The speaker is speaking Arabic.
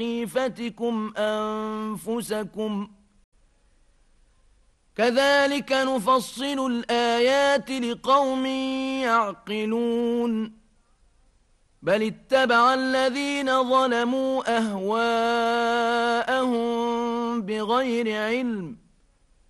خيفتكم أنفسكم كذلك نفصل الآيات لقوم يعقلون بل اتبع الذين ظلموا أهواءهم بغير علم